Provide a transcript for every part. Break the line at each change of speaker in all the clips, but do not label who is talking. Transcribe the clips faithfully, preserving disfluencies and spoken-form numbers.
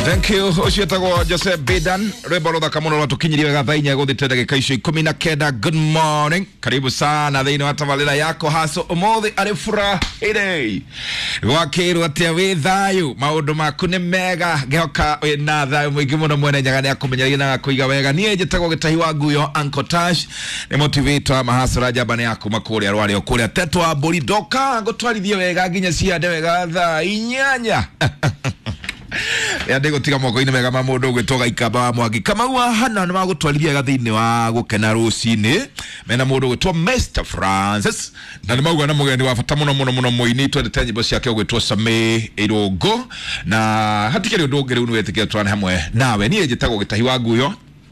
Thank you. Oshetago Joseph Bidan Rebolo da kamuno watukinyiria wega thainya guthite ndagika icio ikumi na kenda. Good morning. Karibu sana thiini wa tamalira yako haso umuthi ari Friday. Wakiru atia wi thayu maundu maku ni mega gehoka na thayu mwingi muno mwene nyaga ni akumenyeria na kuiga wega. Nie njitagwo gitahi wa nguyo Uncle Tash ni motivator mahasura jabane yaku makuria rwari okuria teto wa buri doka ngotwarithie wega nginya ciande wega tha inyanya. Ya ndego tiga moko ine mega mamundu gwitoga ikamba wa mwangi kama wa hana na magutwarithia gathiini wa gukena rucini mena mundu gwitwo Mister Francis na ni magwa na mugeni wa bata muno muno muno muini twendete nyimbo ciake gwitwo Same Irongo na hatikiri undu ngere unu wetike twana hamwe nawe nie njitagwo gitahi wa nguyo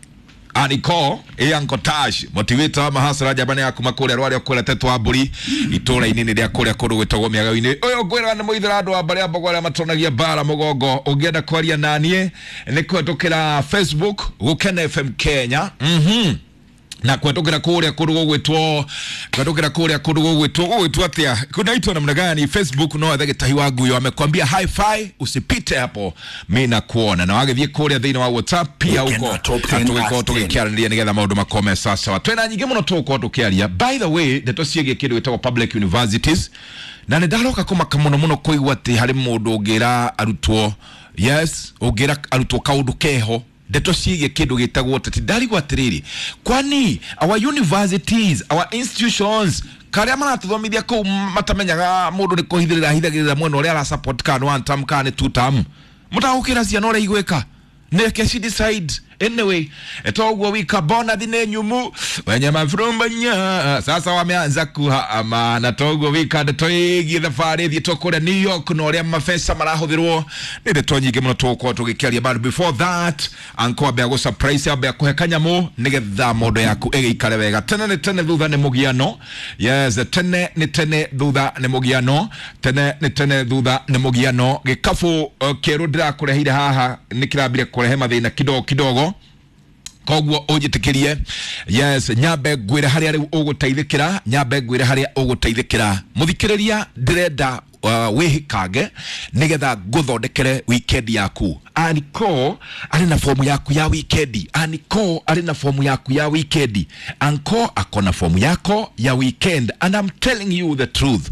Aniko e Uncle Tash motivator mahasara jabane yaku makuria rwari okuria teto wa buri itura inini ria kuria kundu gwitagwo miagaini uyo gwira na muithira andu abari ambogo aria matonagia bara mugongo ungienda kwaria nanie ni kwetukira Facebook Gukena F M Kenya mhm na kwetukira kuria kundu gwitwo kwetukira kuria kundu gwitwo gwitwo atia kunaitwa namna gani Facebook no athe gitahi wa nguyo amekwambia hi fi usipite hapo mimi na kuona na wagethie kuria thiini wa WhatsApp pia huko tugiko tugikiarania nigetha maundu makome sasa twena nyingi muno tuko tukiaria. By the way ndeto ciege kindu gitagwo public universities na ni ndaroka kumaka muno muno kuigwa ati hari mundu ngira arutwo yes ungira arutwo kaundu keho ndeto ciege kindu gitagwo ati ndari gwatiriri kwani our universities our institutions karia maratuthomithia ku matamenyaga mundu ni kuhithirira hithagirira mwena uria ara support kan one term kan two term mutagukira ciana uria igweka neke she decide anyway etogwo wika bona thine nyumu wenye mafrumbanya sasa wameanza kuha amana togwo wika ndeto thabari thie tokore New York no ria mafesa marahuthirwo ni ndeto nyingi muno tuko tugikiaria but before that anko abe go surprise abe kuhekanya mu nigetha modo yaku egeikare wega tene ni tene thutha ni mugiano yes tene ni tene thutha ni mugiano tene ni tene thutha ni mugiano gikafu uh, keru ndira kurehire haha nikirambire kurehe mathina kidogo kidogo kogwo ujitikirie yes nyambe gwire haria ri ugutaithikira nyambe gwire haria ugutaithikira muthikiriria ndirenda uh, wihikage nigetha guthondekere weekend yaku. Aniko ari na fomu yaku ya weekend Aniko ari na fomu yaku ya weekend Anko akona fomu yako ya weekend and I'm telling you the truth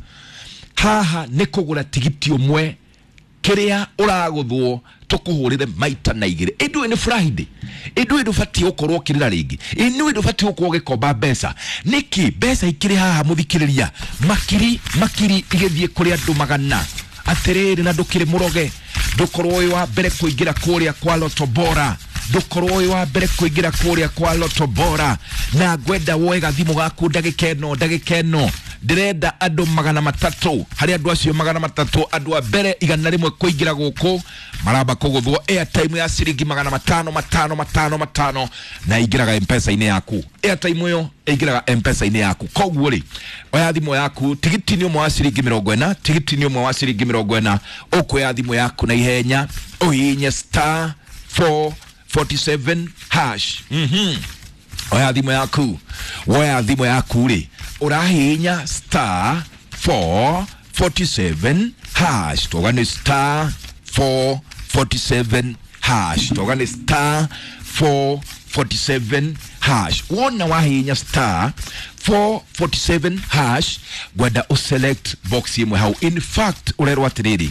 haha nikugura tigiti umwe kiria uraguthwo tukuhurire maita na igire edu ni Friday edu edu fati okorwo kirira ringi inu edu fati okorwo gikomba besa niki besa ikiri haha muthikiriria makiri makiri igethie kuri andu magana atiriri na ndukire muroge ndukorwo wa mbere kuingira kuria kwa Lotto Bora ndukorwo wa mbere kuingira kuria kwa Lotto Bora na gwenda wega thimu gaku ndagikeno ndagikeno direda ado magana matatu hari andu acio magana matatu andu a mbere igana rimwe kuingira guku maraba kuguthwo airtime ya ciringi magana matano matano matano matano na ingiraga M-Pesa ine yaku airtime yo ingiraga M-Pesa ine yaku kogwo ri oya thimu yaku tigiti ni umwe wa ciringi mirongo ina tigiti ni umwe wa ciringi mirongo ina ukuya thimu yaku na ihenya uhinye star four four seven hash mhm oya thimu yaku oya thimu yaku ri urahinya star four four seven hash togane star four four seven hash togane star four four seven hash wona wahinya star four four seven hash gwada u select box imwe how in fact urerwa atiriri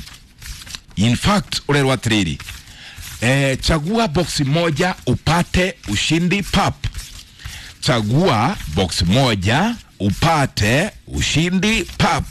in fact urerwa atiriri eh chagua box moja upate ushindi pap chagua box moja upate ushindi pap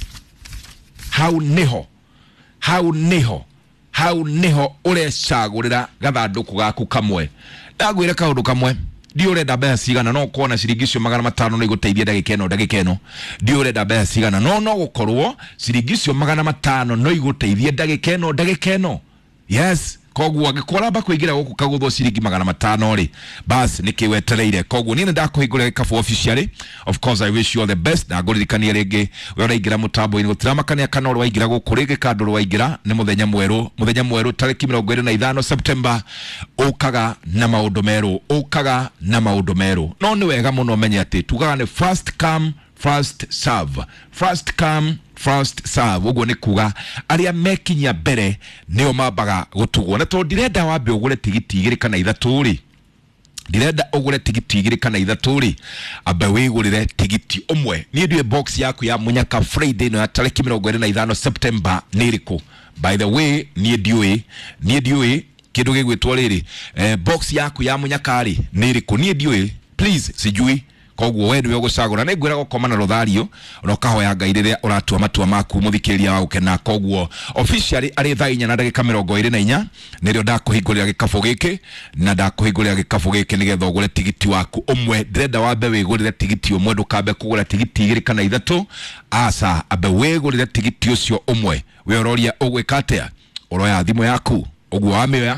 how niho how niho how niho urecagurira gathanduku gaku kamwe ndagwire kaundu kamwe ndiurenda mbeca cigana no kuona ciringi cio magana matano no iguteithia ndagikeno ndagikeno ndiurenda mbeca cigana no no gukorwo ciringi cio magana matano no iguteithia ndagikeno ndagikeno yes kogwo agikora ba kuigira guku kaguthwo ciringi magana matano ri bas nikiwetereire kogwo nini ndakuhingura kafu officially of course I wish you all the best na ngurikania ringi we uraingira mutambo ini gutiramakania kana uri waingira guku ringi kandu uri waingira ni muthenya mweru muthenya mweru tariki mirongo iri na ithano September ukaga na maundu meru ukaga na maundu meru no ni wega muno menye ati tugaga ni first come first serve. First come, first serve. Ugo ni kuga aria mekinya bere neo mabaga gutugwo na to direnda wambe ugure tigiti igiri kana ithatu ri direnda ugure tigiti igiri kana ithatu ri abe wigurire tigiti umwe ni ndue box yaku ya munyaka Friday no tariki mirongo ĩrĩ na ithano September niriku. By the way ni ndue ni ndue kindu gigwitwo riri eh, box yaku ya munyaka ri niriku ni ndue please sijui koguo wewe ndio gucagura ne ngwira gukoma na rothario no kahoya ngai riria uratua matua maku muthikiria wa gukena. Koguo officially ari thainya na ndagika mirongo ĩrĩ na inya nirio ndakuhingurira gikabu giki na ndakuhingurira gikabu giki nigetha ugure tigiti waku umwe. Ndrenda wambe wigurire tigiti umwe ndukambe kugura tigiti igiri kana ithatu asa abe wigurire tigiti ucio umwe. We uroria ugwikatea uroya thimu yaku uguo wamioya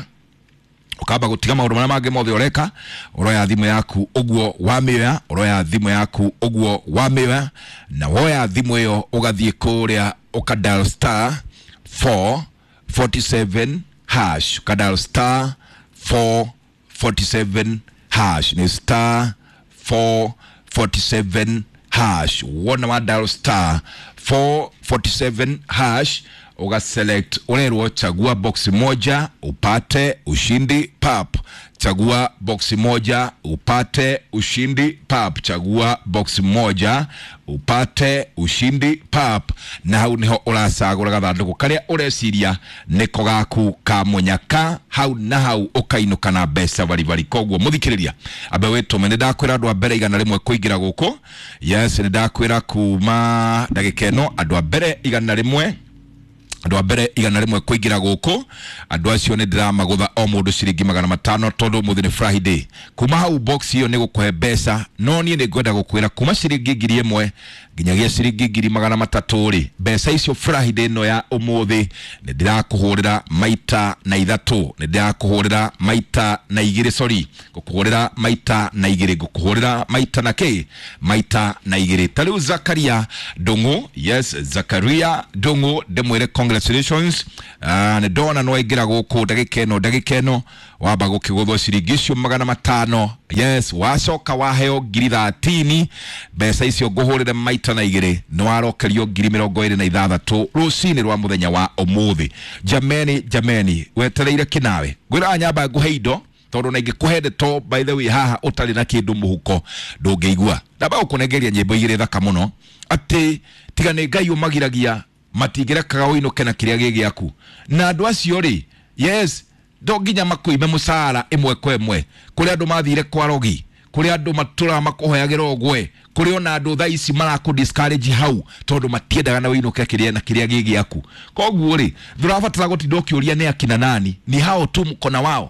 ukaba gutiga maundu maria mangi mothe ureka uroya thimu yaku uguo wamioya uroya thimu yaku uguo wamioya na woya thimu iyo ugathie kuria ukadial star four forty-seven hash ukadial star four forty-seven hash ni star four forty-seven hash wona wa dial star four forty-seven hash uga select urerwo chagua box moja upate ushindi pap. Chagua box moja upate ushindi pap. Chagua box moja upate ushindi pap. Na hau niho urasagura gathanduku karia ureciria niko gaku ka munyaka hau na hau ukainuka na mbeca bari bari. Koguo muthikiriria abe wetu mene ndakwira andu a mbere igana rimwe kuingira guku. Yes ni ndakwira kuma ndagika ino andu a mbere igana rimwe andu a mbere igana rimwe kuingira guku. Andu acio ni ndiramagutha o mundu ciringi magana matano tondu muthi ni Friday. Kuma hau box iyo ni gukuhe mbeca no nie ni ngwenda gukwira kuma ciringi ngiri ĩmwe nginyagia ciringi ngiri magana matatu ri. Mbeca icio Friday no ya umuthi ni ndirakuhurira maita na ithatu ni ndirakuhurira maita na igiri sorry gukuhurira maita na igiri gukuhurira maita na ke maita na igiri. Tariu Zakaria Ndungu, yes Zakaria Ndungu ndemwire congratulations. Uh, ne dona no igira guku ndagika ino ndagika ino waba gukiguthwo ciringi icio magana matano. Yes wacoka waheo ngiri thirteen mbeca icio nguhurire maita na igiri no warokerio ngiri mirongo ĩrĩ na ithathatu rucini rwa muthenya wa umuthi. Jameni jameni wetereire kinawe ngwira nyamba nguhe indo tondu na ingikuhende to by the way haha utari na kindu muhuko ndungeigua ndaba ukunengeria nyimbo igiri thaka muno ati tiga ni ngai umagiragia matigirekaga uinuke na kiria gigiaku na andu acio ri yes ndonginya makuime musara imwe kwa imwe kuri andu mathire kwa rogi kuri andu matura makuhoyagira ogwe kuri ona andu tha ici maraku discourage hau tondu matiendaga na uinuke kiria na kiria gigiaku. Koguo ri ndurabatara gutinda ukiuria ni akina nani ni hao tu mkona wao.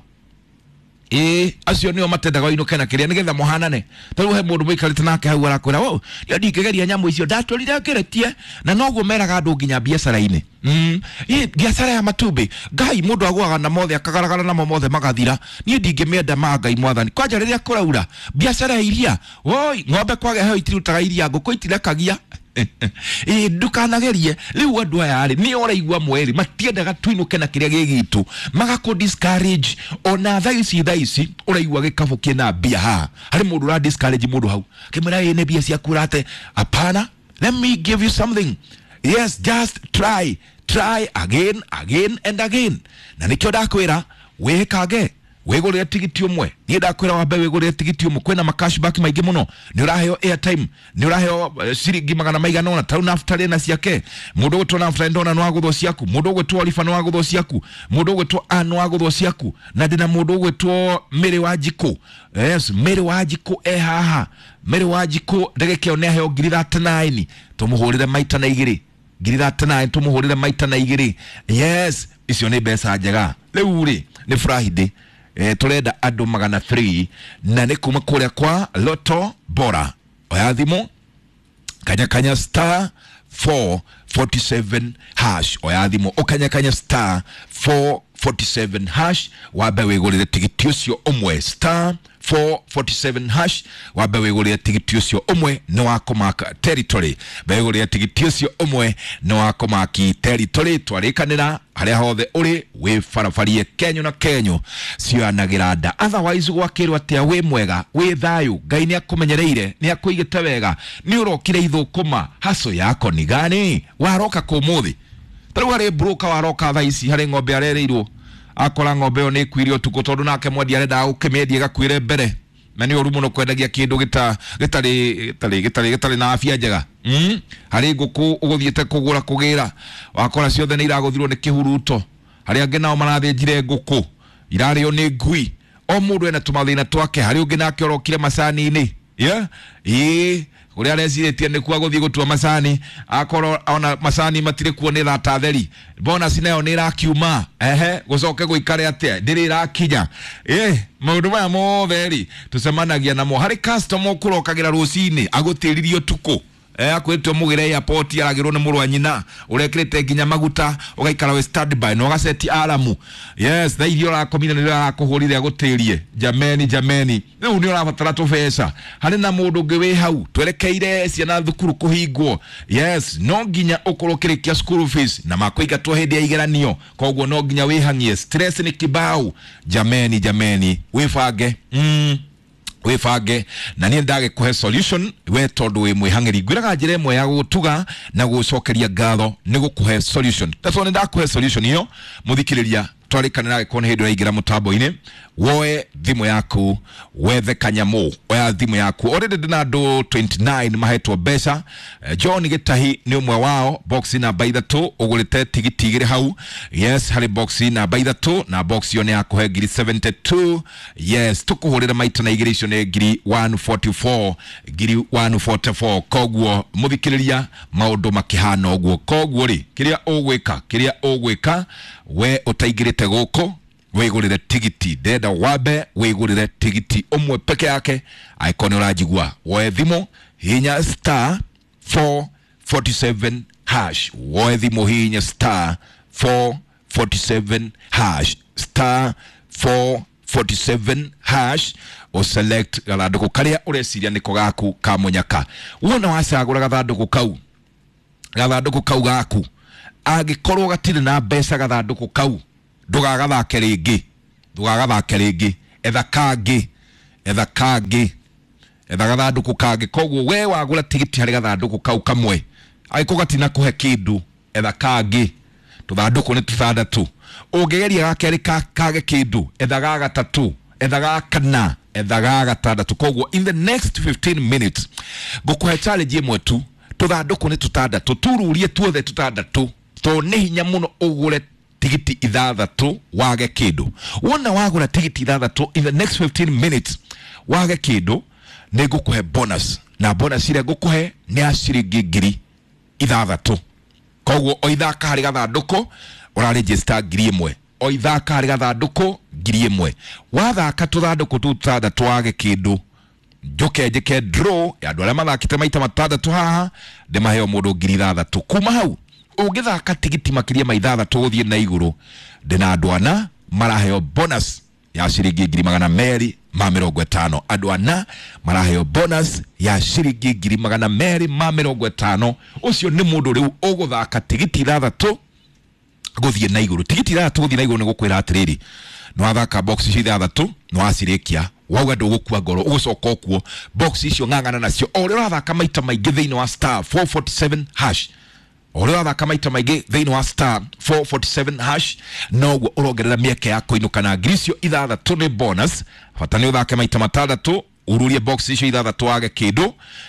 Eh acio nio matendaga inuke na kiria nigetha muhanane taru he mundu mwikarite nake hau arakwira wo yo ndikegeria nyamu icio ndatwarire ngeretie na noguo meraga andu nginya biacara-ini. Mm eh biacara ya matumbi ngai mundu agwaga na mothe akagaragara na mothe magathira nie ndingimienda ma ngai mwathani kwanja riria kuraura biacara iria woi ng'ombe kwage he itirutaga iria nguku itirekagia eh ndukanagerie riu andu aya ari ni oraigua mweri matiendaga tuinuke na kiria gigitu magako discourage ona thaici thaici oraigua gikabu kina bia ha hari mundu ra discourage mundu hau kimera ene bia cia kurate apana. Let me give you something. Yes just try try again again and again na nikyo ndakwira wekage wegurire tigiti umwe ni ndakwira wambe wegurire tigiti umwe kwena makashback maingi muno ni uraheo airtime ni uraheo uh, ciringi magana maigana ona tauna after na ciake mundu gutwo na after ndona no aguthwo ciaku mundu gutwo alifa no aguthwo ciaku mundu gutwo anu aguthwo ciaku na ndina mundu gutwo Mary Wanjiku. Yes Mary Wanjiku e haha Mary Wanjiku ndageke one aheo ngiri thirty-nine tumuhurire maita na igiri ngiri thirty-nine tumuhurire maita na igiri. Yes icio ni mbeca njega riu ri ni Friday. Eh, turenda andu magana three na ni kuma kuria kwa Loto Bora. Oya thimu kanya kanya star four forty-seven hash. Oya thimu ukanya kanya star four forty-seven hash wabe wigurire tigiti ucio umwe star four forty-seven hash wabe wigurire tigiti ucio umwe no akomaka territory wigurire tigiti ucio umwe no akomaki territory twarikanira haria hothe uri we farafarie Kenya na Kenya cianagira nda otherwise gwakirwa atia we mwega we thayu Ngai ni akumenyereire ni akuigite wega ni urokire ithukuma haso yako ni gani waroka kumuthi taru hari broker waroka thaici hari ng'ombe arereirwo akora ng'ombe yo ni kwirio tuko tondu nake mwadi arenda ukimendie gakwire mbere na ni orumo no kwendagia kindu gita gitari gitari gitari gitari na afya njega mm hari nguku uguthiete kugura kugira wakora ciothe ni iraguthirwo ni kihuruto hari ange nao marathĩnjire nguku irario ni ngui o mundu ena tumathina twake hari ungi nake orokire macani-ini yeah ii uri areciretie ni kwa guthii gutua macani akoro ona macani matire kuonera ta theri bonus nayo ni irakiuma ehe gucoke guikare atia ndiri irakinya eh maundu maya motheri tucemanagia namo hari customer kurokagira rucini agutiririo tuko eh akwetwo mugire ya poti aragirwo ni murwa nyina urekirite ginya maguta ugaikara we standby no gaseti alamu yes tha irio rakomina ni rakuhurire agutirie jameni jameni riu ni urabatara tubesa hari na mundu ngi wi hau twerekeire ciana thukuru kuhingwo yes no ginya ukorokirikia school fees na makuiga tu hindi ya igeranio koguo no ginya wihangie stress ni kibao jameni jameni wifange mm wifange na ni ndage kuhe solution we tondu we mwihangeri gwiraga njire mwe ya gutuga na gucokeria ngatho ni gukuhe solution that's why ndakuhe solution hiyo muthikiriria twarikana nawe kone hindu raigira mutambo-ini woe thimu yaku wethe kanyamu oya thimu yaku already ndina andu twenty-nine mahetwo mbeca uh, John Gitahi ni umwe wao box na by the two ugurite tigiti igire hau yes hari box na by the two na box yo ni yakuhe ngiri seventy-two yes tukuhurira maita na igire icio ni ngiri one forty-four ngiri one forty-four koguo muthikiriria maundu makihana oguo koguo ri kiria ugwika kiria ugwika we utaigirite guko wigurire tigiti deda wabe wigurire tigiti umwe peke yake aikoni urajigwa woe thimo hinya star four forty-seven hash woe thimo hinya star four forty-seven hash star four forty-seven hash o select gathunduku karia ureciria niko gaku ka munyaka wona wacagura gathunduku kau gathunduku kau gaku agikorwo gatire na mbeca gathunduku kau ndugagathake ringi ndugagathake ringi etha kangi etha kangi etha gathanduku kangi koguo we wagura tigiti hari gathanduku kau kamwe aiko gatina kuhe kindu etha kangi tuthanduku ni tuthandatu ungegeria gakeri kage kindu etha ga gatatu etha ga kana etha ga gatandatu koguo in the next fifteen minutes ngukuhe challenge imwe tu tuthanduku ni tutandatu tururie tuothe tutandatu to ni hinya muno ugure tigiti ithathatu wage kindu wona wagura tigiti ithathatu in the next fifteen minutes wage kindu ni ngukuhe bonus na bonus ile ngukuhe ni aciringi ngiri ithathatu koguo o ithaka hari gathanduku ura register ngiri imwe o ithaka hari gathanduku ngiri imwe wathaka tuthanduku tuthathatu wage kindu njoke njike draw ya andu aria mathakite maita matandatu haha ndimaheo mundu ngiri ithathatu kuma hau ugithaka tigiti makiria maithathatu guthie na iguru ndina andu ana maraheo bonus ya ciringi ngiri magana meri ma mirongo itano andu ana maraheo bonus ya ciringi ngiri magana meri ma mirongo itano ucio ni mundu riu uguthaka tigiti ithathatu guthie na iguru tigiti ithathatu guthie na iguru ni gukwira atiriri no athaka box icio ithathatu no acirikia wauga ndugukua ngoro ugucoka okuo box icio ng'ang'ana nacio o ria urathaka maita maingi thiini wa star four forty-seven hash Ore athaka maita maingi thiini wa star four forty-seven hash noguo urongerera mieke yako inukana grisio ithathatu ni bonus fatani uthake maita matandatu ururie box icio ithathatu wage kindu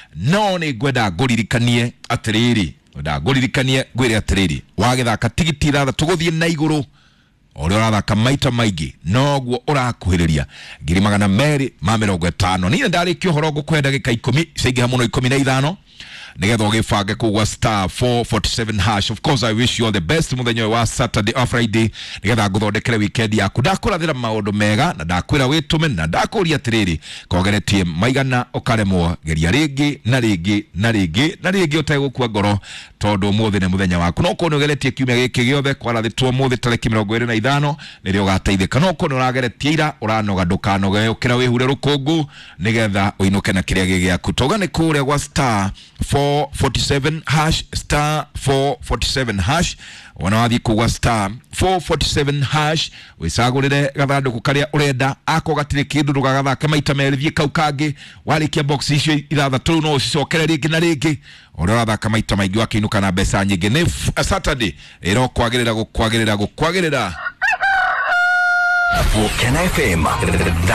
no ni ngwenda nguririkanie atiriri ngwenda nguririkanie ngwire atiriri wagithaka tigiti ithathatu guthie na iguru ore urathaka maita maingi noguo urakuhiriria ngiri magana meri ma mirongo itano ni ndarikio horo ngukwenda gika ikumi cingi hamuno ikumi na ithano nigetha ugibange kugwa star four forty-seven hash. Of course I wish you all the best muthenya wa Saturday or Friday nigetha nguthondekere weekend yaku. Ndakurathira maundu mega na ndakwira witume na ndakuria tiriri kogeretie maigana ukaremwo geria ringi na ringi na ringi na ringi utegukua ngoro tondu muthi ne muthenya waku. No kono geretie kiumia giki giothe kwarathitwo muthi tariki mirongo iri na ithano nirio gateithika. No kono urageretie ira uranoga ndukanoge ukira wihure rukungu nigetha uinuke na kiria gigiaku. Togane kuria gwa star four forty-seven hash star four forty-seven hash wanawathi kugwa star four forty-seven hash wisagurire gathanduku karia urenda ako gatire kindu rugagatha maita meri thie kau kangi warikia box icio ithathatu no cicokere ringi na ringi urathaka maita maingi wakiinuka na mbeca nyingi. Ni Saturday iro kwagirira gukwagirira gukwagirira
Can F M